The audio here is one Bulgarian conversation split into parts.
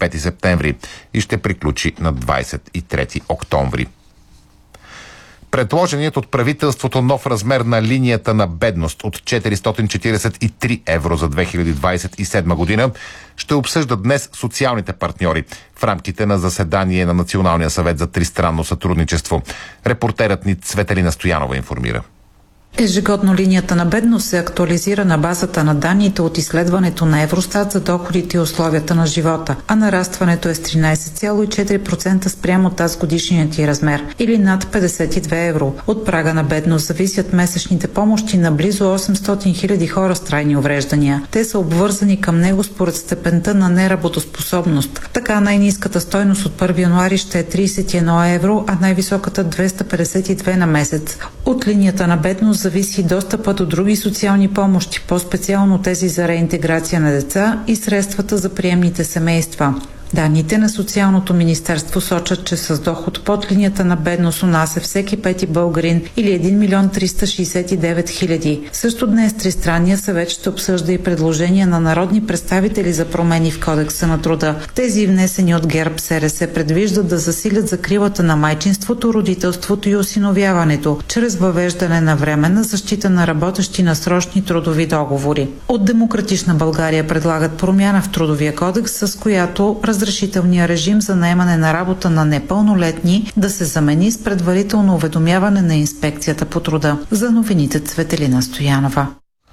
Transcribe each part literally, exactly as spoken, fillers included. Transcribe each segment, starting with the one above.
пети септември и ще приключи на двадесет и трети октомври. Предложеният от правителството нов размер на линията на бедност от четиристотин четиридесет и три евро за две хиляди двадесет и седма година ще обсъждат днес социалните партньори в рамките на заседание на Националния съвет за тристранно сътрудничество. Репортерът ни Цветелина Стоянова информира. Ежегодно линията на бедност се актуализира на базата на данните от изследването на Евростат за доходите и условията на живота, а нарастването е с тринадесет цяло и четири процента спрямо тази годишният й размер, или над петдесет и две евро. От прага на бедност зависят месечните помощи на близо осемстотин хиляди хора с трайни увреждания. Те са обвързани към него според степента на неработоспособност. Така най-ниската стойност от първи януари ще е тридесет и едно евро, а най-високата двеста петдесет и две на месец. От линията на бедност зависи достъпа до други социални помощи, по-специално тези за реинтеграция на деца и средствата за приемните семейства. Данните на Социалното министерство сочат, че с доход под линията на бедност у нас е всеки пети българин или един милион триста шейсет и девет хиляди. Също днес Тристранния съвет ще обсъжда и предложения на народни представители за промени в Кодекса на труда. Тези, внесени от ГЕРБ СРС, предвиждат да засилят закрилата на майчинството, родителството и осиновяването, чрез въвеждане на временна защита на работещи на срочни трудови договори. От Демократична България предлагат промяна в Трудовия кодекс, с която разрешителния режим за наемане на работа на непълнолетни да се замени с предварително уведомяване на инспекцията по труда. За новините Цветелина Стоянова.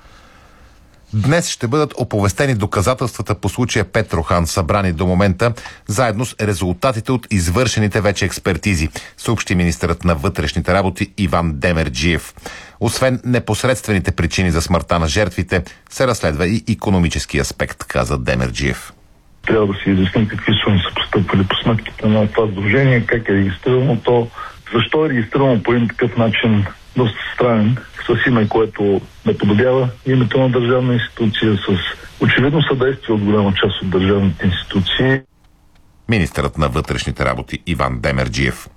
Днес ще бъдат оповестени доказателствата по случая Петрохан, събрани до момента, заедно с резултатите от извършените вече експертизи, съобщи министърът на вътрешните работи Иван Демерджиев. Освен непосредствените причини за смъртта на жертвите, се разследва и икономически аспект, каза Демерджиев. Трябва да се изясним какви суми са постъпили по сметките на това сдружение, как е регистрирано то, защо е регистрирано по един такъв начин, доста странен, с име, което не подобява името на държавна институция, с очевидно съдействие от голяма част от държавните институции. Министърът на вътрешните работи Иван Демерджиев.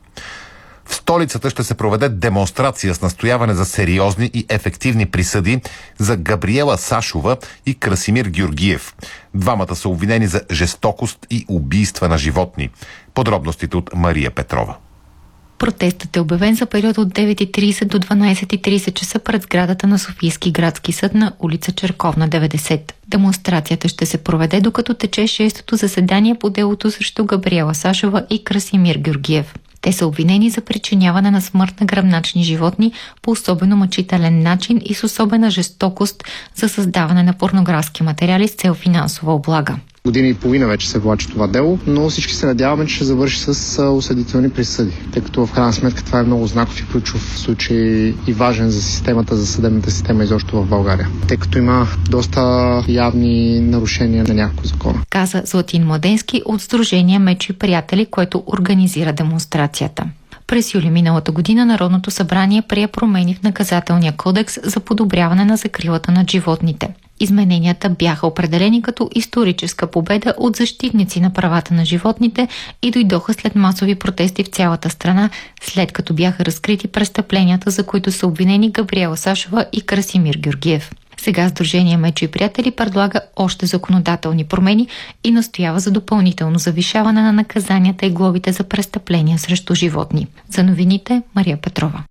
В столицата ще се проведе демонстрация с настояване за сериозни и ефективни присъди за Габриела Сашова и Красимир Георгиев. Двамата са обвинени за жестокост и убийства на животни. Подробностите от Мария Петрова. Протестът е обявен за период от девет и тридесет до дванадесет и тридесет часа пред сградата на Софийски градски съд на улица Черковна деветдесет. Демонстрацията ще се проведе докато тече шестото заседание по делото срещу Габриела Сашова и Красимир Георгиев. Те са обвинени за причиняване на смърт на гръбначни животни по особено мъчителен начин и с особена жестокост за създаване на порнографски материали с цел финансова облага. Година и половина вече се влачи това дело, но всички се надяваме, че ще завърши с осъдителни присъди, тъй като в крайна сметка това е много знаков и ключов случай и важен за системата, за съдебната система изобщо в България, тъй като има доста явни нарушения на няколко закона. Каза Златин Младенски от Сдружение Мечо и приятели, което организира демонстрацията. През юли миналата година Народното събрание прие промени в наказателния кодекс за подобряване на закрилата над животните. Измененията бяха определени като историческа победа от защитници на правата на животните и дойдоха след масови протести в цялата страна, след като бяха разкрити престъпленията, за които са обвинени Габриела Сашова и Красимир Георгиев. Сега Сдружение Мечо и приятели предлага още законодателни промени и настоява за допълнително завишаване на наказанията и глобите за престъпления срещу животни. За новините Мария Петрова.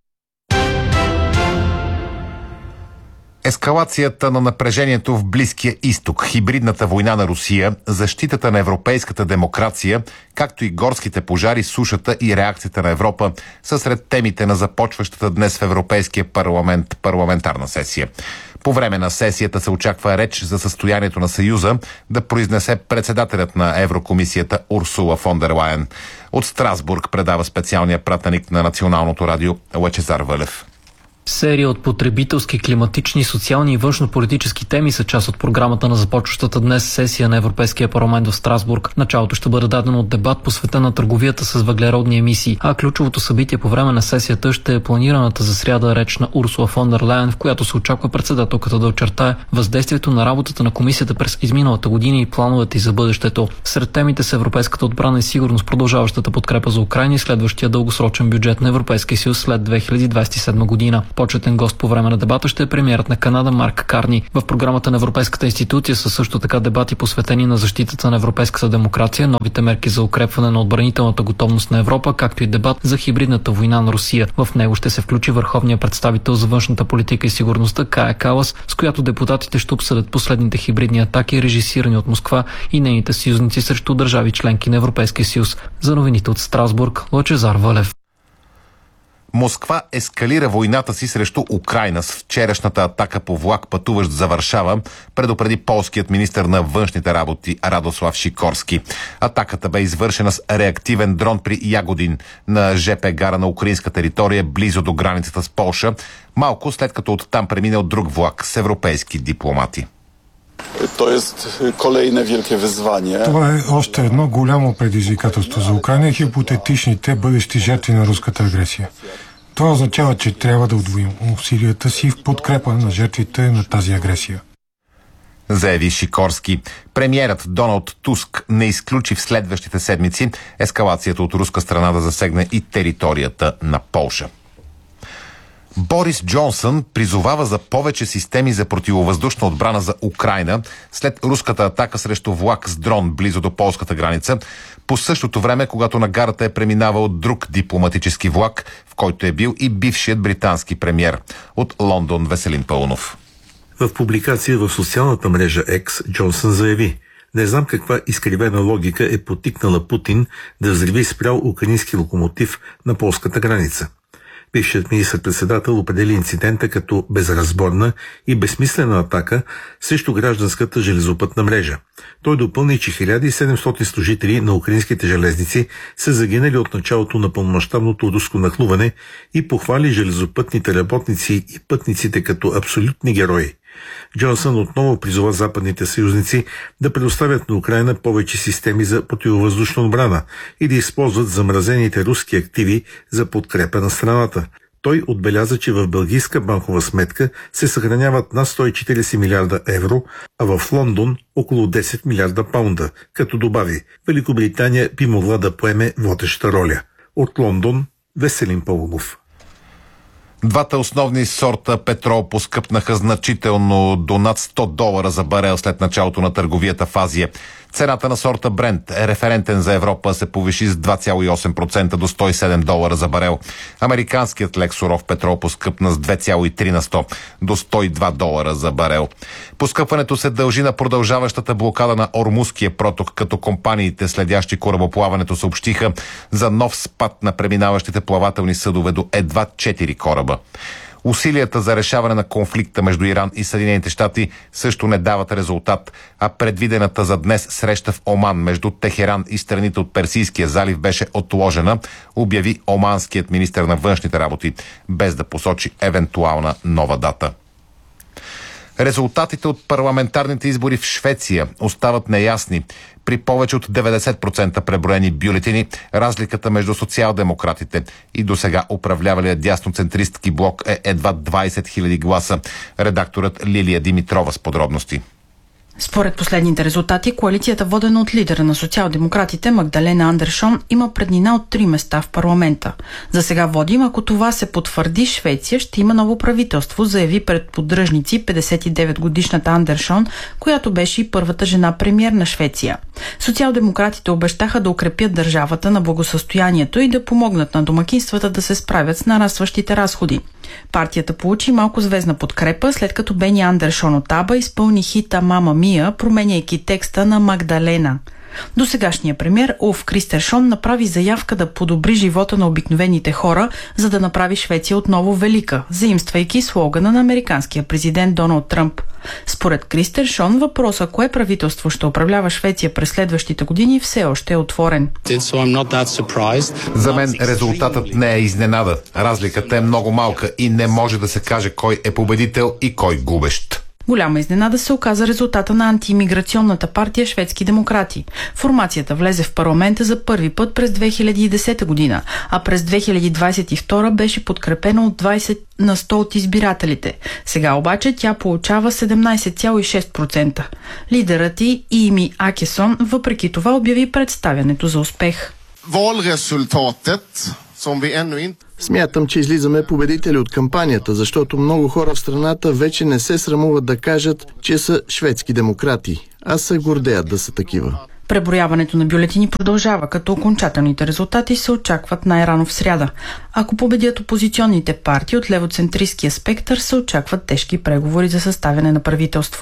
Ескалацията на напрежението в Близкия изток, хибридната война на Русия, защитата на европейската демокрация, както и горските пожари, сушата и реакцията на Европа са сред темите на започващата днес в Европейския парламент парламентарна сесия. По време на сесията се очаква реч за състоянието на Съюза да произнесе председателят на Еврокомисията Урсула фон дер Лайен. От Страсбург предава специалния пратеник на Националното радио Лъчезар Вълев. Серия от потребителски, климатични, социални и външно-политически теми са част от програмата на започващата днес сесия на Европейския парламент в Страсбург. Началото ще бъде дадено от дебат посветен на търговията с въглеродни емисии, а ключовото събитие по време на сесията ще е планираната за сряда реч на Урсула фон дер Лайен, в която се очаква председателката да очертае въздействието на работата на комисията през изминалата година и плановете й за бъдещето. Сред темите са европейската отбрана и сигурност, продължаващата подкрепа за Украйна и следващия дългосрочен бюджет на Европейския съюз след две хиляди двадесет и седма година. Почетен гост по време на дебата ще е премиерът на Канада Марк Карни. В програмата на Европейската институция са също така дебати посветени на защитата на европейската демокрация, новите мерки за укрепване на отбранителната готовност на Европа, както и дебат за хибридната война на Русия. В него ще се включи върховният представител за външната политика и сигурността Кая Калас, с която депутатите ще обсъдят последните хибридни атаки, режисирани от Москва и нейните съюзници срещу държави членки на Европейския съюз. За новините от Страсбург, Лъчезар Валев. Москва ескалира войната си срещу Украйна с вчерашната атака по влак, пътуващ за Варшава, предупреди полският министър на външните работи Радослав Шикорски. Атаката бе извършена с реактивен дрон при Ягодин на ЖП гара на украинска територия, близо до границата с Полша, малко след като оттам преминал друг влак с европейски дипломати. Това е още едно голямо предизвикателство за Украйна и хипотетичните бъдещи жертви на руската агресия. Това означава, че трябва да удвоим усилията си в подкрепа на жертвите на тази агресия, заяви Шикорски. Премиерът Доналд Туск не изключи в следващите седмици ескалацията от руска страна да засегне и територията на Полша. Борис Джонсън призовава за повече системи за противовъздушна отбрана за Украйна след руската атака срещу влак с дрон близо до полската граница, по същото време, когато на гарата е преминавал друг дипломатически влак, в който е бил и бившият британски премиер. От Лондон Веселин Паунов. В публикация в социалната мрежа X Джонсън заяви: "Не знам каква изкривена логика е потикнала Путин да взриви спрял украински локомотив на полската граница." Бившият министър-председател определи инцидента като безразборна и безсмислена атака срещу гражданската железопътна мрежа. Той допълни, че хиляда и седемстотин служители на украинските железници са загинали от началото на пълномащабното руско нахлуване и похвали железопътните работници и пътниците като абсолютни герои. Джонсън отново призова западните съюзници да предоставят на Украйна повече системи за противовъздушна отбрана и да използват замразените руски активи за подкрепа на страната. Той отбеляза, че в белгийска банкова сметка се съхраняват над сто и четиридесет милиарда евро, а в Лондон около десет милиарда паунда, като добави: Великобритания би могла да поеме водеща роля. От Лондон Веселин Паунов. Двата основни сорта петрол поскъпнаха значително до над сто долара за барел след началото на търговията в Азия. Цената на сорта Брент, е референтен за Европа, се повиши с два цяло и осем процента до сто и седем долара за барел. Американският лек суров петрол поскъпна с две цяло и три на сто до сто и два долара за барел. Поскъпването се дължи на продължаващата блокада на Ормузския проток, като компаниите, следящи корабоплаването, съобщиха за нов спад на преминаващите плавателни съдове до едва четири кораба. Усилията за решаване на конфликта между Иран и Съединените щати също не дават резултат, а предвидената за днес среща в Оман между Техеран и страните от Персийския залив беше отложена, обяви оманският министър на външните работи, без да посочи евентуална нова дата. Резултатите от парламентарните избори в Швеция остават неясни. При повече от деветдесет процента преброени бюлетини, разликата между социал-демократите и досега управлявалия дясноцентристки блок е едва двадесет хиляди гласа. Редакторът Лилия Димитрова с подробности. Според последните резултати, коалицията, водена от лидера на социал-демократите Магдалена Андершон, има преднина от три места в парламента. За сега водим, ако това се потвърди, Швеция ще има ново правителство, заяви пред поддръжници петдесет и девет годишната Андершон, която беше и първата жена премиер на Швеция. Социал-демократите обещаха да укрепят държавата на благосъстоянието и да помогнат на домакинствата да се справят с нарастващите разходи. Партията получи малко звездна подкрепа, след като Бени Андершон от Аба изпълни хита "Мама Мия", променяйки текста на Магдалена. Досегашният премиер Улф Кристершон направи заявка да подобри живота на обикновените хора, за да направи Швеция отново велика, заимствайки слогана на американския президент Доналд Тръмп. Според Кристершон, въпроса кое правителство ще управлява Швеция през следващите години все още е отворен. За мен резултатът не е изненада. Разликата е много малка и не може да се каже кой е победител и кой губещ. Голяма изненада се оказа резултата на антиимиграционната партия Шведски демократи. Формацията влезе в парламента за първи път през две хиляди и десета година, а през две хиляди двадесет и втора беше подкрепена от двадесет на сто от избирателите. Сега обаче тя получава седемнадесет цяло и шест процента. Лидерът й Ими Акесон въпреки това обяви представянето за успех. Смятам, че излизаме победители от кампанията, защото много хора в страната вече не се срамуват да кажат, че са шведски демократи, а се гордеят да са такива. Преброяването на бюлетини продължава, като окончателните резултати се очакват най-рано в сряда. Ако победят опозиционните партии от левоцентристския спектър, се очакват тежки преговори за съставяне на правителство.